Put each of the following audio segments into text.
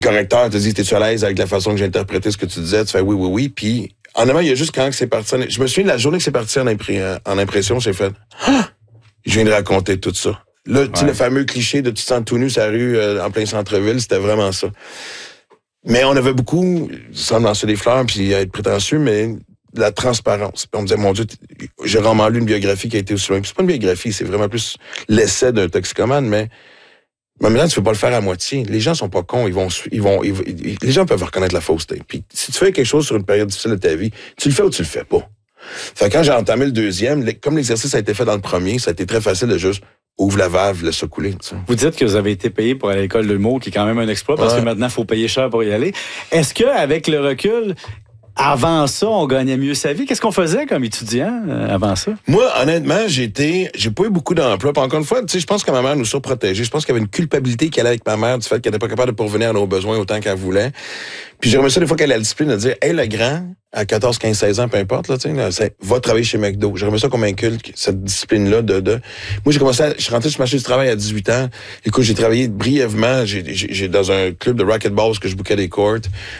correcteur te dit, t'es-tu à l'aise avec la façon que j'ai interprété ce que tu disais? Tu fais oui. Puis, en avant, il y a juste quand c'est parti. Je me souviens de la journée que c'est parti en impression, j'ai fait, je viens de raconter tout ça. Là, tu sais, le fameux cliché de tu te sens tout nu sur la rue en plein centre-ville, c'était vraiment ça. Mais on avait beaucoup, sans lancer des fleurs puis être prétentieux, mais la transparence. Puis on me disait, mon Dieu, j'ai vraiment lu une biographie qui a été aussi loin. Puis c'est pas une biographie, c'est vraiment plus l'essai d'un toxicomane, mais maintenant, tu peux pas le faire à moitié. Les gens sont pas cons, les gens peuvent reconnaître la fausseté. Puis si tu fais quelque chose sur une période difficile de ta vie, tu le fais ou tu le fais pas. Fait que quand j'ai entamé le deuxième, comme l'exercice a été fait dans le premier, ça a été très facile de juste ouvre la valve, laisse ça couler. Tu sais. Vous dites que vous avez été payé pour aller à l'école de l'humour, qui est quand même un exploit, parce que maintenant, il faut payer cher pour y aller. Est-ce qu'avec le recul, avant ça, on gagnait mieux sa vie? Qu'est-ce qu'on faisait comme étudiant avant ça? Moi, honnêtement, j'ai pas eu beaucoup d'emplois. Puis encore une fois, tu sais, je pense que ma mère nous surprotégeait. Je pense qu'il y avait une culpabilité qui allait avec ma mère du fait qu'elle n'était pas capable de pourvenir à nos besoins autant qu'elle voulait. Puis j'aimerais ça des fois qu'elle a la discipline de dire, hey, le grand, à 14, 15, 16 ans, peu importe, là, tu sais, va travailler chez McDo. J'aimerais ça qu'on m'inculque cette discipline-là Moi, je suis rentré sur le marché du travail à 18 ans. Écoute, j'ai travaillé brièvement. J'ai dans un club de racquetball que je bouquais des courts.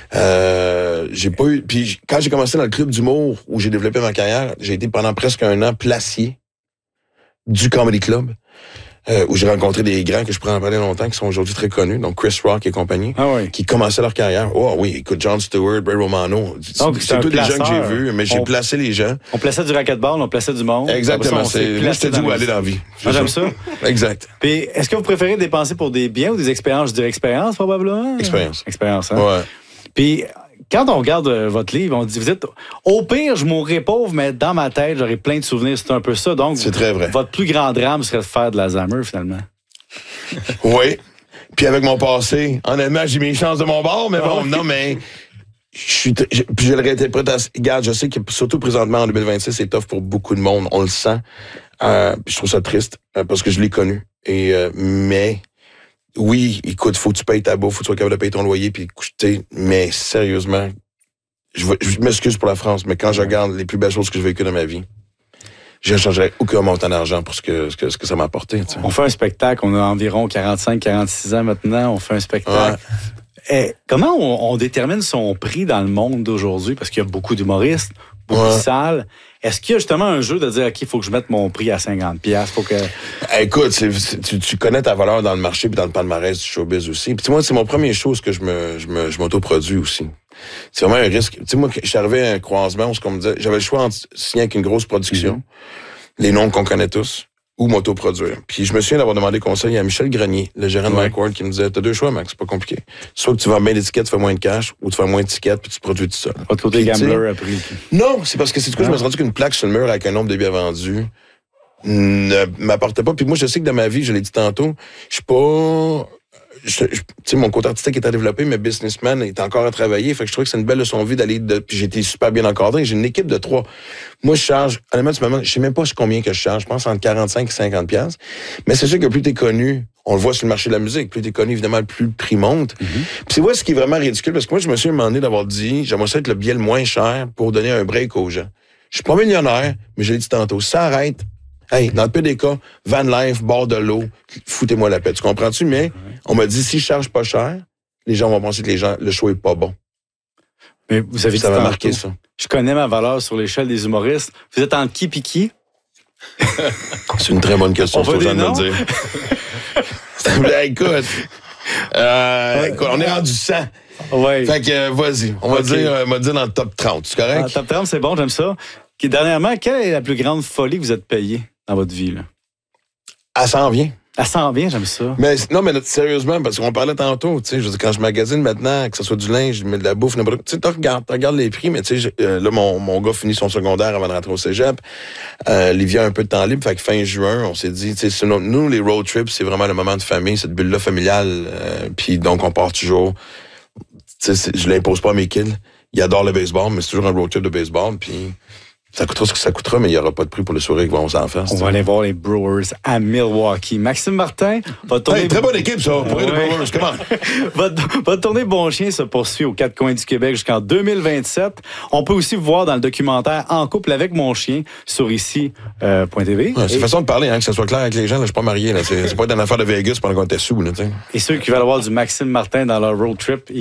J'ai pas eu. Puis quand j'ai commencé dans le club d'humour où j'ai développé ma carrière, j'ai été pendant presque un an placier du Comedy Club. Où j'ai rencontré des grands que je pourrais en parler longtemps, qui sont aujourd'hui très connus, donc Chris Rock et compagnie, qui commençaient leur carrière. Oh oui, écoute, Jon Stewart, Ray Romano, c'est tous des gens que j'ai vus, mais j'ai placé les gens. On plaçait du racquetball, on plaçait du monde. Exactement, moi je te dis où aller dans la vie. J'aime ça. Exact. Puis, est-ce que vous préférez dépenser pour des biens ou des expériences? Je dirais expérience, probablement. Expérience, hein? Ouais. Puis, quand on regarde votre livre, on dit, vous dites, au pire, je mourrai pauvre, mais dans ma tête, j'aurai plein de souvenirs. C'est un peu ça. Donc, c'est très vrai. Votre plus grand drame serait de faire de l'Alzheimer, finalement. Oui. Puis avec mon passé, honnêtement, j'ai mes chances de mon bord, mais bon, non, mais puis je le réinterprète. Regarde, je sais que surtout présentement, en 2026, c'est tough pour beaucoup de monde. On le sent. Je trouve ça triste parce que je l'ai connu. Mais... Oui, écoute, faut que tu payes ta bouffe, faut que tu sois capable de payer ton loyer, puis mais sérieusement, je m'excuse pour la France, mais quand je regarde les plus belles choses que j'ai vécues dans ma vie, je ne changerais aucun montant d'argent pour ce que ça m'a apporté. T'sais. On fait un spectacle, on a environ 45-46 ans maintenant, on fait un spectacle. Ouais. Comment on détermine son prix dans le monde d'aujourd'hui? Parce qu'il y a beaucoup d'humoristes, beaucoup de salles. Est-ce qu'il y a justement un jeu de dire, OK, il faut que je mette mon prix à 50$, faut que... Écoute, tu connais ta valeur dans le marché puis dans le palmarès du showbiz aussi. Puis moi, c'est mon premier chose que je m'autoproduis aussi. C'est vraiment un risque. Tu sais, moi, je suis arrivé à un croisement où, comme me disait, j'avais le choix entre signer avec une grosse production, les noms qu'on connaît tous, ou m'autoproduire. Puis je me souviens d'avoir demandé conseil à Michel Grenier, le gérant de Mike Ward, qui me disait, t'as deux choix, Max, c'est pas compliqué. Soit que tu vends bien d'étiquettes, tu fais moins de cash, ou tu fais moins d'étiquettes, puis tu te produis tout seul. Pas de côté gambler après. Non, c'est parce que c'est du coup, je me suis rendu qu'une plaque sur le mur avec un nombre de billets vendus ne m'apportait pas. Puis moi, je sais que dans ma vie, je l'ai dit tantôt, je suis pas... Tu sais, mon côté artistique est à développer, mais businessman est encore à travailler. Fait que je trouve que c'est une belle leçon de vie d'aller... Puis j'ai été super bien encadré. J'ai une équipe de 3. Moi, je charge... Honnêtement, tu me demandes, je sais même pas combien que je charge. Je pense entre 45 et 50$. Mais c'est sûr que plus t'es connu, on le voit sur le marché de la musique, plus t'es connu, évidemment, plus le prix monte. Puis c'est vrai ce qui est vraiment ridicule, parce que moi, je me suis demandé d'avoir dit, j'aimerais ça être le billet le moins cher pour donner un break aux gens. Je suis pas millionnaire, mais je l'ai dit tantôt, ça arrête. Hey, dans le pire des cas, van life, bord de l'eau, foutez-moi la paix. Tu comprends-tu? Mais on m'a dit, si je charge pas cher, les gens vont penser que le show est pas bon. Mais vous avez dit ça m'a marqué ça. Je connais ma valeur sur l'échelle des humoristes. Vous êtes entre qui pis qui? C'est une très bonne question, faut jamais me dire. Écoute, on est rendu 100. Ouais. Fait que, vas-y. On va dire dans le top 30. C'est correct? Dans le top 30, c'est bon, j'aime ça. Dernièrement, quelle est la plus grande folie que vous êtes payée dans votre vie, là? Elle s'en vient. Elle s'en vient, j'aime ça. Mais non, mais sérieusement, parce qu'on parlait tantôt, tu sais, je veux dire, quand je magasine maintenant, que ce soit du linge, je mets de la bouffe, n'importe quoi, tu sais, tu regardes les prix, mais tu sais, là, mon gars finit son secondaire avant de rentrer au cégep. Livia a un peu de temps libre, fait que fin juin, on s'est dit, tu sais, nous, les road trips, c'est vraiment le moment de famille, cette bulle-là familiale, puis donc on part toujours, tu sais, je l'impose pas à mes kids. Ils adorent le baseball, mais c'est toujours un road trip de baseball, puis Ça coûtera ce que ça coûtera, mais il n'y aura pas de prix pour le sourire qu'ils vont aux enfants. On va aller voir les Brewers à Milwaukee. Maxime Martin va tourner... Hey, très bonne équipe, ça, pour les Brewers. Comment? Votre tournée Bon Chien se poursuit aux quatre coins du Québec jusqu'en 2027. On peut aussi vous voir dans le documentaire En couple avec mon chien sur ici.tv. C'est une façon de parler, que ça soit clair avec les gens. Là, je suis pas marié. Là. C'est pas une affaire de Vegas pendant qu'on était sous. Là, et ceux qui veulent avoir du Maxime Martin dans leur road trip,